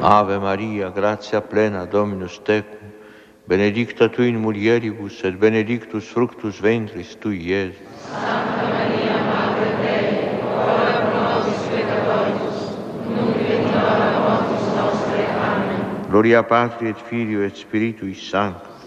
Ave Maria, gratia plena, Dominus tecum, benedicta tu in mulieribus, et benedictus fructus ventris tui, Iesus. Santa Maria, Madre Dei, ora pro nobis peccatoribus, nunc et in hora mortis nostre. Amen. Gloria Patri et Filio et Spiritui Sancto.